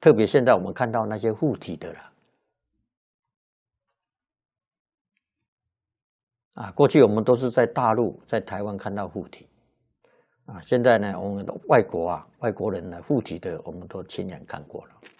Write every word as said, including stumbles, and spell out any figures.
特别现在我们看到那些护体的了。啊，过去我们都是在大陆、在台湾看到护体，啊，现在呢，我们的外国啊，外国人呢护体的，我们都亲眼看过了。